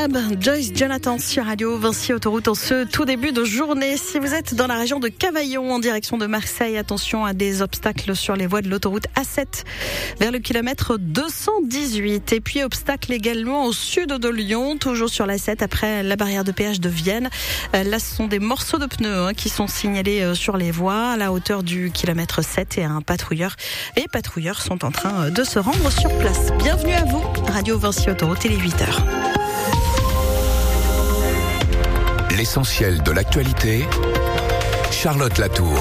Lab, Joyce Jonathan sur Radio Vinci Autoroute en ce tout début de journée. Si vous êtes dans la région de Cavaillon en direction de Marseille, attention à des obstacles sur les voies de l'autoroute A7 vers le kilomètre 218. Et puis obstacles également au sud de Lyon, toujours sur l'A7 après la barrière de péage de Vienne. Là, ce sont des morceaux de pneus qui sont signalés sur les voies à la hauteur du kilomètre 7 et un patrouilleur et patrouilleurs sont en train de se rendre sur place. Bienvenue à vous, Radio Vinci Autoroute, il est 8h. L'essentiel de l'actualité, Charlotte Latour.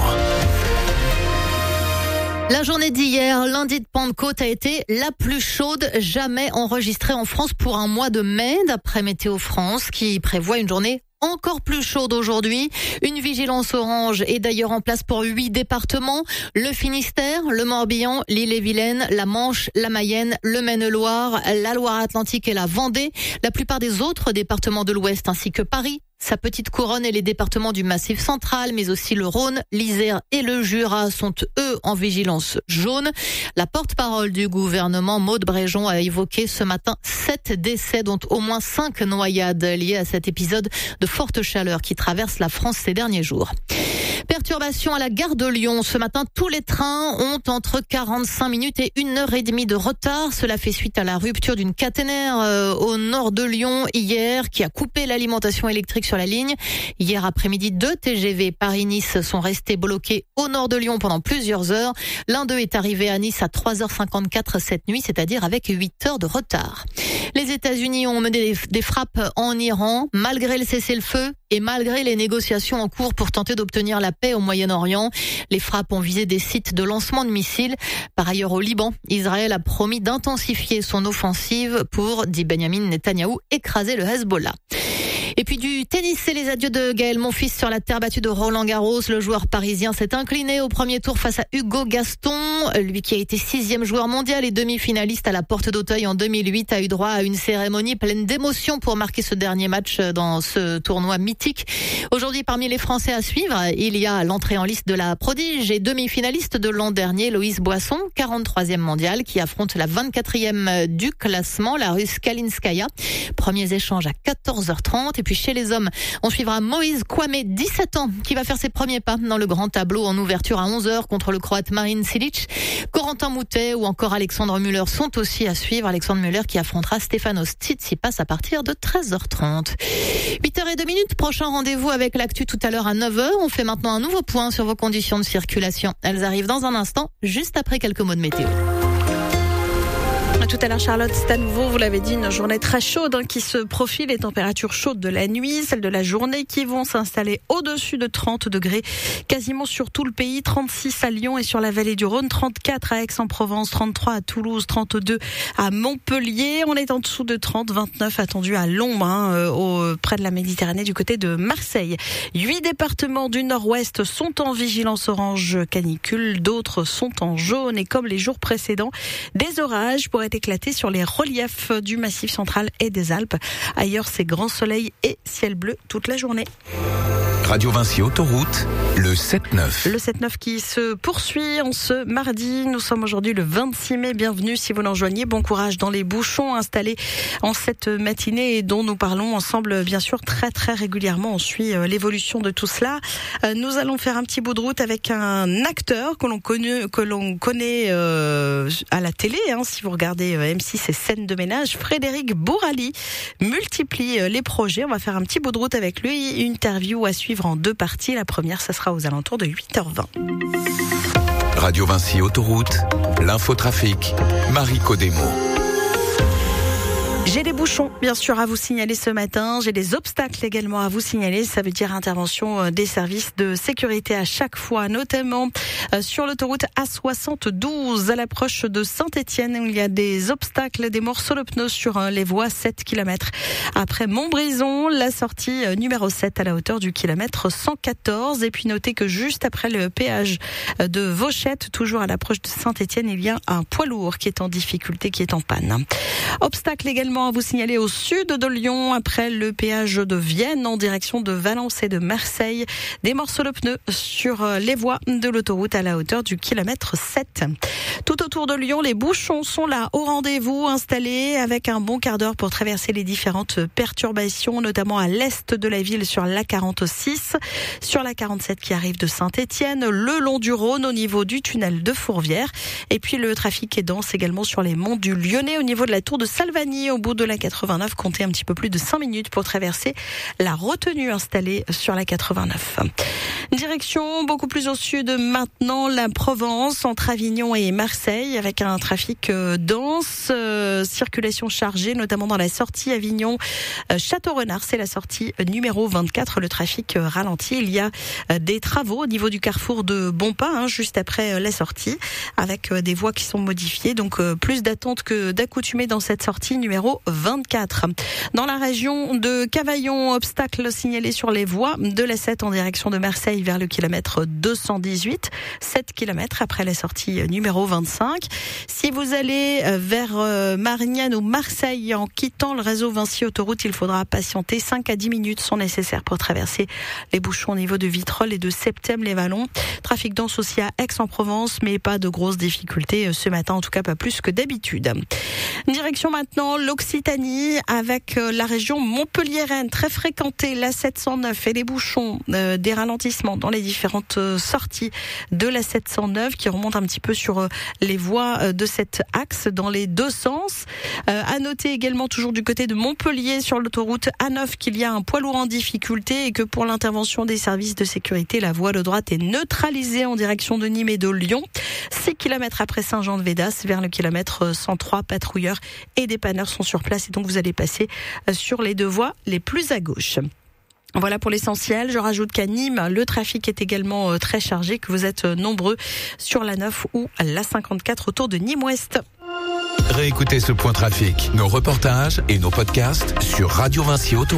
La journée d'hier, lundi de Pentecôte, a été la plus chaude jamais enregistrée en France pour un mois de mai, d'après Météo France, qui prévoit une journée encore plus chaude aujourd'hui. Une vigilance orange est d'ailleurs en place pour 8 départements. Le Finistère, le Morbihan, l'Ille-et-Vilaine, la Manche, la Mayenne, le Maine-et-Loire, la Loire-Atlantique et la Vendée. La plupart des autres départements de l'Ouest ainsi que Paris, sa petite couronne et les départements du Massif central, mais aussi le Rhône, l'Isère et le Jura sont eux en vigilance jaune. La porte-parole du gouvernement, Maud Bréjon, a évoqué ce matin 7 décès, dont au moins 5 noyades liées à cet épisode de forte chaleur qui traverse la France ces derniers jours. Perturbation à la gare de Lyon. Ce matin, tous les trains ont entre 45 minutes et 1h30 de retard. Cela fait suite à la rupture d'une caténaire au nord de Lyon hier qui a coupé l'alimentation électrique sur la ligne. Hier après-midi, 2 TGV Paris-Nice sont restés bloqués au nord de Lyon pendant plusieurs heures. L'un d'eux est arrivé à Nice à 3h54 cette nuit, c'est-à-dire avec 8 heures de retard. Les États-Unis ont mené des frappes en Iran, malgré le cessez-le-feu et malgré les négociations en cours pour tenter d'obtenir la paix au Moyen-Orient. Les frappes ont visé des sites de lancement de missiles. Par ailleurs, au Liban, Israël a promis d'intensifier son offensive pour, dit Benjamin Netanyahou, écraser le Hezbollah. Et puis du tennis, c'est les adieux de Gaël Monfils sur la terre battue de Roland-Garros. Le joueur parisien s'est incliné au premier tour face à Hugo Gaston. Lui qui a été 6e joueur mondial et demi-finaliste à la Porte d'Auteuil en 2008 a eu droit à une cérémonie pleine d'émotions pour marquer ce dernier match dans ce tournoi mythique. Aujourd'hui, parmi les Français à suivre, il y a l'entrée en liste de la prodige et demi-finaliste de l'an dernier, Loïs Boisson, 43e mondial, qui affronte la 24e du classement, la Russe Kalinskaya. Premiers échanges à 14h30. Et puis chez les hommes, on suivra Moïse Kwame, 17 ans, qui va faire ses premiers pas dans le grand tableau en ouverture à 11h contre le Croate Marin Cilic. Corentin Moutet ou encore Alexandre Müller sont aussi à suivre. Alexandre Müller qui affrontera Stefanos Tsitsipas à partir de 13h30. 8h02, prochain rendez-vous avec l'actu tout à l'heure à 9h. On fait maintenant un nouveau point sur vos conditions de circulation. Elles arrivent dans un instant, juste après quelques mots de météo. Tout à l'heure, Charlotte, c'est à nouveau, vous l'avez dit, une journée très chaude qui se profile. Les températures chaudes de la nuit, celles de la journée qui vont s'installer au-dessus de 30 degrés quasiment sur tout le pays. 36 à Lyon et sur la vallée du Rhône, 34 à Aix-en-Provence, 33 à Toulouse, 32 à Montpellier. On est en dessous de 30, 29 attendus à l'ombre, près de la Méditerranée du côté de Marseille. 8 départements du nord-ouest sont en vigilance orange canicule, d'autres sont en jaune et comme les jours précédents, des orages pourraient éclater sur les reliefs du Massif central et des Alpes. Ailleurs, c'est grand soleil et ciel bleu toute la journée. Radio Vinci Autoroute, le 7-9. Le 7-9 qui se poursuit en ce mardi. Nous sommes aujourd'hui le 26 mai. Bienvenue si vous nous rejoignez. Bon courage dans les bouchons installés en cette matinée et dont nous parlons ensemble, bien sûr, très très régulièrement. On suit l'évolution de tout cela. Nous allons faire un petit bout de route avec un acteur que l'on connaît à la télé. Si vous regardez M6 et Scène de ménage, Frédéric Bourali multiplie les projets. On va faire un petit bout de route avec lui. Une interview à suivre en 2 parties. La première, ça sera aux alentours de 8h20. Radio Vinci Autoroute, l'infotrafic, Marie Codemo. J'ai des bouchons, bien sûr, à vous signaler ce matin. J'ai des obstacles également à vous signaler. Ça veut dire intervention des services de sécurité à chaque fois, notamment sur l'autoroute A72 à l'approche de Saint-Étienne où il y a des obstacles, des morceaux de pneus sur les voies 7 km. Après Montbrison, la sortie numéro 7 à la hauteur du kilomètre 114. Et puis notez que juste après le péage de Vauchette, toujours à l'approche de Saint-Étienne, il y a un poids lourd qui est en difficulté, qui est en panne. Obstacle également également à vous signaler au sud de Lyon, après le péage de Vienne en direction de Valence et de Marseille. Des morceaux de pneus sur les voies de l'autoroute à la hauteur du kilomètre 7. Tout autour de Lyon, les bouchons sont là au rendez-vous, installés avec un bon quart d'heure pour traverser les différentes perturbations, notamment à l'est de la ville sur l'A46, sur l'A47 qui arrive de Saint-Étienne, le long du Rhône au niveau du tunnel de Fourvière. Et puis le trafic est dense également sur les monts du Lyonnais au niveau de la tour de Salvagny au bout de la 89. Comptez un petit peu plus de 5 minutes pour traverser la retenue installée sur la 89. Direction beaucoup plus au sud maintenant, la Provence, entre Avignon et Marseille, avec un trafic dense, circulation chargée, notamment dans la sortie Avignon Château-Renard, c'est la sortie numéro 24. Le trafic ralentit. Il y a des travaux au niveau du carrefour de Bonpas, juste après la sortie, avec des voies qui sont modifiées, donc plus d'attente que d'accoutumée dans cette sortie numéro 24. Dans la région de Cavaillon, obstacle signalé sur les voies de la 7 en direction de Marseille vers le kilomètre 218, 7 km après la sortie numéro 25. Si vous allez vers Marignane ou Marseille en quittant le réseau Vinci Autoroute, il faudra patienter 5 à 10 minutes sont nécessaires pour traverser les bouchons au niveau de Vitrolles et de Septème-les-Vallons. Trafic dense aussi à Aix-en-Provence, mais pas de grosses difficultés ce matin, en tout cas pas plus que d'habitude. Direction maintenant l'Occitanie avec la région Montpellier-Rennes, très fréquentée, la 709 et les bouchons, des ralentissements dans les différentes sorties de la 709 qui remontent un petit peu sur les voies de cet axe dans les deux sens. À noter également toujours du côté de Montpellier sur l'autoroute A9 qu'il y a un poids lourd en difficulté et que pour l'intervention des services de sécurité, la voie de droite est neutralisée en direction de Nîmes et de Lyon. 6 km après Saint-Jean-de-Védas vers le kilomètre 103, patrouilleurs et dépanneurs sont sur place et donc vous allez passer sur les deux voies les plus à gauche. Voilà pour l'essentiel. Je rajoute qu'à Nîmes, le trafic est également très chargé, que vous êtes nombreux sur la 9 ou la 54 autour de Nîmes-Ouest. Réécoutez ce point trafic, nos reportages et nos podcasts sur Radio Vinci Autoroute.